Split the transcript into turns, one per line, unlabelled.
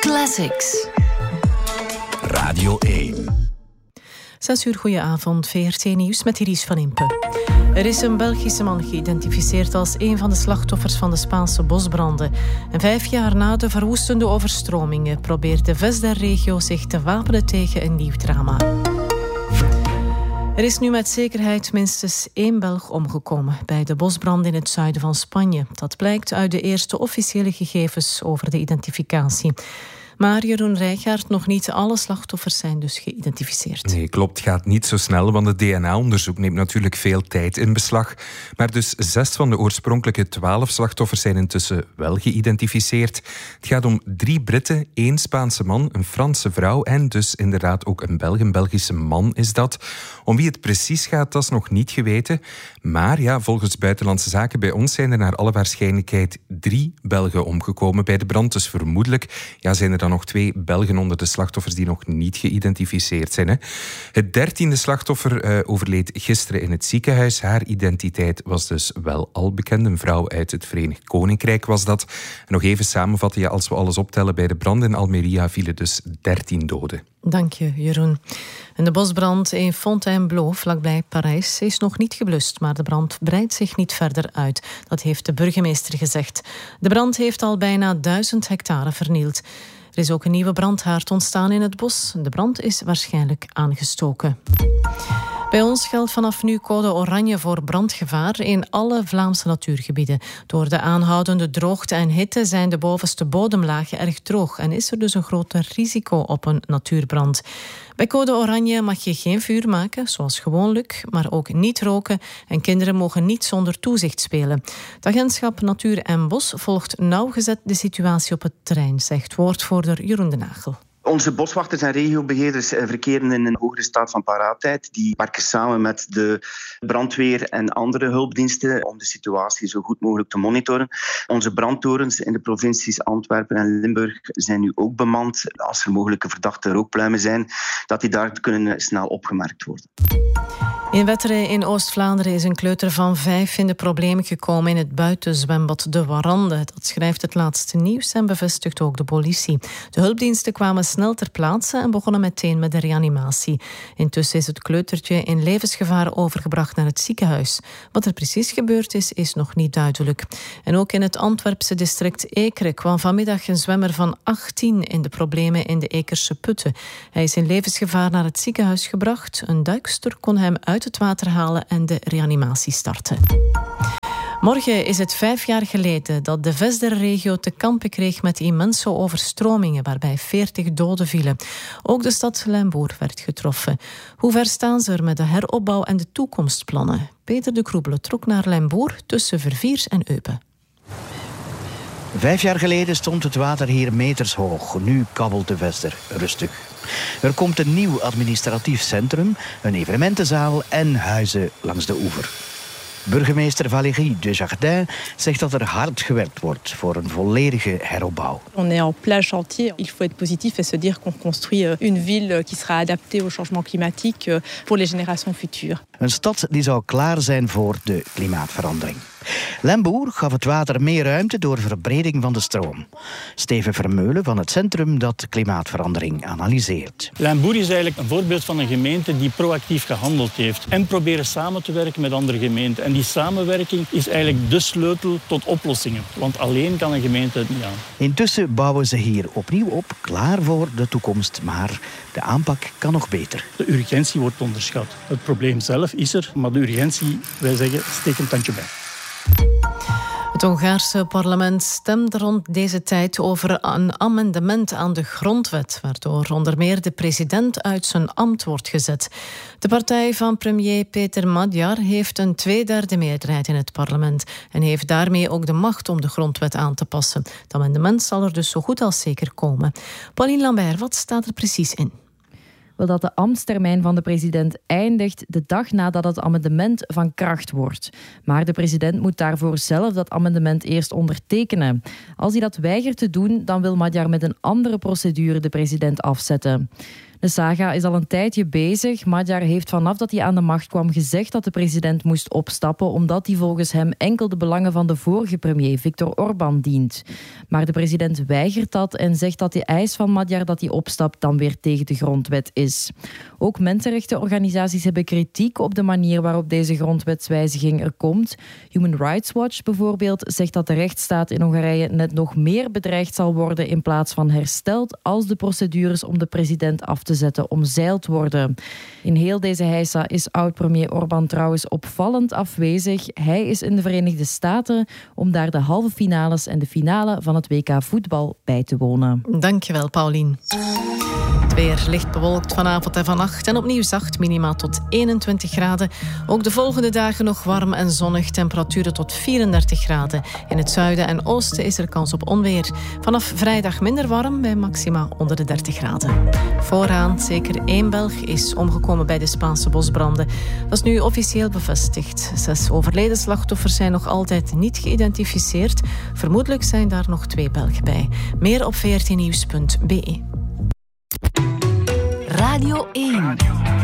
Classics.
Radio 1.
6 uur, goedenavond. VRT Nieuws met Iris van Impe. Er is een Belgische man geïdentificeerd als een van de slachtoffers van de Spaanse bosbranden. En 5 jaar na de verwoestende overstromingen probeert de Vesder-regio zich te wapenen tegen een nieuw drama. Er is nu met zekerheid minstens 1 Belg omgekomen bij de bosbrand in het zuiden van Spanje. Dat blijkt uit de eerste officiële gegevens over de identificatie. Maar Jeroen Rijgaard, nog niet alle slachtoffers zijn dus geïdentificeerd.
Nee, klopt. Het gaat niet zo snel, want het DNA-onderzoek neemt natuurlijk veel tijd in beslag. Maar dus 6 van de oorspronkelijke 12 slachtoffers zijn intussen wel geïdentificeerd. Het gaat om 3 Britten, 1 Spaanse man, een Franse vrouw en dus inderdaad ook een Belg. Een Belgische man is dat. Om wie het precies gaat, dat is nog niet geweten. Maar ja, volgens Buitenlandse Zaken bij ons zijn er naar alle waarschijnlijkheid 3 Belgen omgekomen bij de brand. Dus vermoedelijk zijn er dan nog 2 Belgen onder de slachtoffers die nog niet geïdentificeerd zijn. Hè. Het 13e slachtoffer overleed gisteren in het ziekenhuis. Haar identiteit was dus wel al bekend. Een vrouw uit het Verenigd Koninkrijk was dat. En nog even samenvatten, als we alles optellen, bij de brand in Almeria vielen dus 13 doden.
Dank je, Jeroen. En de bosbrand in Fontainebleau, vlakbij Parijs, is nog niet geblust, maar de brand breidt zich niet verder uit. Dat heeft de burgemeester gezegd. De brand heeft al bijna 1000 hectare vernield. Er is ook een nieuwe brandhaard ontstaan in het bos. De brand is waarschijnlijk aangestoken. Bij ons geldt vanaf nu code oranje voor brandgevaar in alle Vlaamse natuurgebieden. Door de aanhoudende droogte en hitte zijn de bovenste bodemlagen erg droog en is er dus een groter risico op een natuurbrand. Bij code oranje mag je geen vuur maken, zoals gewoonlijk, maar ook niet roken en kinderen mogen niet zonder toezicht spelen. Het agentschap Natuur en Bos volgt nauwgezet de situatie op het terrein, zegt woordvoerder Jeroen de Nagel.
Onze boswachters en regiobeheerders verkeren in een hogere staat van paraatheid. Die werken samen met de brandweer en andere hulpdiensten om de situatie zo goed mogelijk te monitoren. Onze brandtorens in de provincies Antwerpen en Limburg zijn nu ook bemand. Als er mogelijke verdachte rookpluimen zijn, dat die daar kunnen snel opgemerkt worden.
In Wetteren in Oost-Vlaanderen is een kleuter van 5 in de problemen gekomen in het buitenzwembad De Warande. Dat schrijft het laatste nieuws en bevestigt ook de politie. De hulpdiensten kwamen snel ter plaatse en begonnen meteen met de reanimatie. Intussen is het kleutertje in levensgevaar overgebracht naar het ziekenhuis. Wat er precies gebeurd is nog niet duidelijk. En ook in het Antwerpse district Ekeren kwam vanmiddag een zwemmer van 18 in de problemen in de Ekerse putten. Hij is in levensgevaar naar het ziekenhuis gebracht. Een duikster kon hem uit het water halen en de reanimatie starten. Morgen is het 5 jaar geleden dat de Vesder-regio te kampen kreeg met immense overstromingen, waarbij 40 doden vielen. Ook de stad Limbourg werd getroffen. Hoe ver staan ze er met de heropbouw en de toekomstplannen? Peter de Kroebele trok naar Limbourg tussen Verviers en Eupen.
5 jaar geleden stond het water hier metershoog. Nu kabbelt de Vesder rustig. Er komt een nieuw administratief centrum, een evenementenzaal en huizen langs de oever. Burgemeester Valérie Desjardins zegt dat er hard gewerkt wordt voor een volledige heropbouw.
On est en plein chantier. Il faut être positif et se dire qu'on construit une ville qui sera adaptée au changement climatique pour les générations futures.
Een stad die zou klaar zijn voor de klimaatverandering. Limbourg gaf het water meer ruimte door verbreding van de stroom. Steven Vermeulen van het centrum dat klimaatverandering analyseert.
Limbourg is eigenlijk een voorbeeld van een gemeente die proactief gehandeld heeft en proberen samen te werken met andere gemeenten. En die samenwerking is eigenlijk de sleutel tot oplossingen, want alleen kan een gemeente het niet aan.
Intussen bouwen ze hier opnieuw op, klaar voor de toekomst, maar de aanpak kan nog beter.
De urgentie wordt onderschat. Het probleem zelf is er, maar de urgentie, wij zeggen, steek een tandje bij.
Het Hongaarse parlement stemde rond deze tijd over een amendement aan de grondwet, waardoor onder meer de president uit zijn ambt wordt gezet. De partij van premier Peter Magyar heeft een 2/3 meerderheid in het parlement en heeft daarmee ook de macht om de grondwet aan te passen. Het amendement zal er dus zo goed als zeker komen. Pauline Lambert, wat staat er precies in?
Wel dat de ambtstermijn van de president eindigt de dag nadat het amendement van kracht wordt. Maar de president moet daarvoor zelf dat amendement eerst ondertekenen. Als hij dat weigert te doen, dan wil Magyar met een andere procedure de president afzetten. De saga is al een tijdje bezig. Magyar heeft vanaf dat hij aan de macht kwam gezegd dat de president moest opstappen, omdat hij volgens hem enkel de belangen van de vorige premier Viktor Orbán dient. Maar de president weigert dat en zegt dat de eis van Magyar dat hij opstapt dan weer tegen de grondwet is. Ook mensenrechtenorganisaties hebben kritiek op de manier waarop deze grondwetswijziging er komt. Human Rights Watch bijvoorbeeld zegt dat de rechtsstaat in Hongarije net nog meer bedreigd zal worden in plaats van hersteld als de procedures om de president af te zetten omzeild worden. In heel deze heisa is oud-premier Orbán trouwens opvallend afwezig. Hij is in de Verenigde Staten om daar de halve finales en de finale van het WK voetbal bij te wonen.
Dankjewel, Paulien. Het weer licht bewolkt vanavond en vannacht en opnieuw zacht, minima tot 21 graden. Ook de volgende dagen nog warm en zonnig, temperaturen tot 34 graden. In het zuiden en oosten is er kans op onweer. Vanaf vrijdag minder warm, bij maxima onder de 30 graden. Vooraan zeker 1 Belg is omgekomen bij de Spaanse bosbranden. Dat is nu officieel bevestigd. 6 overleden slachtoffers zijn nog altijd niet geïdentificeerd. Vermoedelijk zijn daar nog 2 Belgen bij. Meer op vrtnieuws.be.
Radio 1.